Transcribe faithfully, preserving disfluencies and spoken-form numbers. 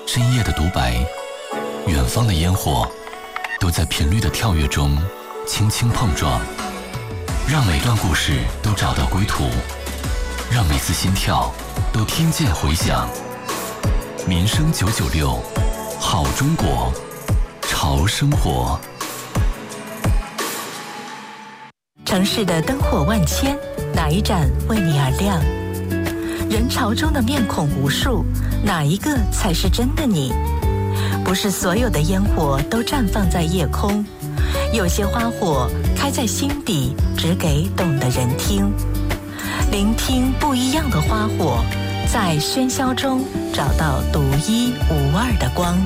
深夜的独白，远方的烟火，都在频率的跳跃中轻轻碰撞，让每段故事都找到归途，让每次心跳都听见回响。民生九九六，好中国，潮生活。 城市的灯火万千，哪一盏为你而亮？人潮中的面孔无数，哪一个才是真的你？不是所有的烟火都绽放在夜空，有些花火开在心底，只给懂的人听。聆听不一样的花火，在喧嚣中找到独一无二的光。